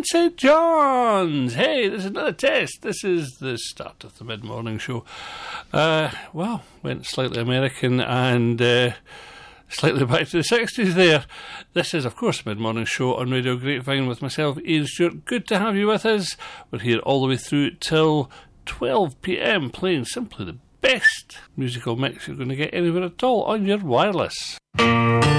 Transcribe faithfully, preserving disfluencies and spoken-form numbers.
in Saint John's. Hey, this is another test. This is the start of the mid-morning show. Uh, well, went slightly American and uh, slightly back to the sixties there. This is, of course, Mid-Morning Show on Radio Grapevine with myself, Ian Stewart. Good to have you with us. We're here all the way through till twelve p.m, playing simply the best musical mix you're going to get anywhere at all on your wireless.